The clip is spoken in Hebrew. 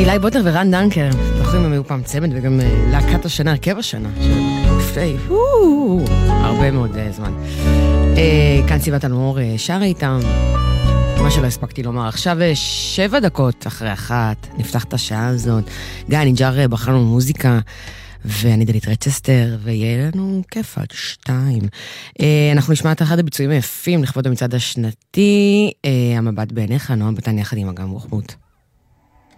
אילי בוטר ורן דנקר, זוכרים, הם היו פעם צמד וגם להקת השנה, הרכב השנה, לפני הרבה מאוד זמן. כאן סיבת אלמור שרה איתם, מה שלא הספקתי לומר. עכשיו 7 דקות אחרי 1, נפתח את השעה הזאת. גיא ניג'ר בחרנו מוזיקה, ואני דלית רצ'סטר, ויהיה לנו כיף עד 2. אנחנו נשמע את אחד הביצועים היפים לכבוד המצעד השנתי, המבט בעיניך, נועם בטן יחד עם אגם רוחמות.